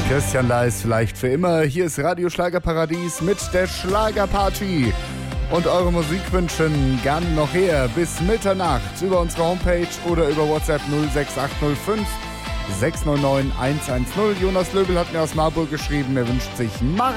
Christian Leis vielleicht für immer. Hier ist Radio Schlagerparadies mit der Schlagerparty. Und eure Musikwünschen gern noch her bis Mitternacht über unsere Homepage oder über WhatsApp 06805 699 110. Jonas Löbel hat mir aus Marburg geschrieben, er wünscht sich